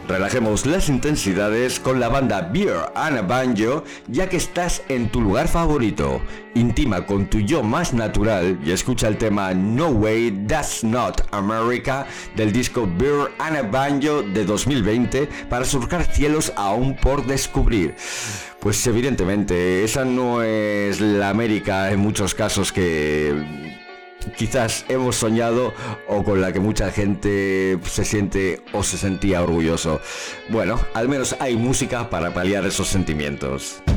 Relajemos las intensidades con la banda Beer and a Banjo, ya que estás en tu lugar favorito. Intima con tu yo más natural y escucha el tema No Way, That's Not America del disco Beer and a Banjo de 2020 para surcar cielos aún por descubrir. Pues evidentemente, esa no es la América en muchos casos que quizás hemos soñado o con la que mucha gente se siente o se sentía orgulloso. Bueno, al menos hay música para paliar esos sentimientos.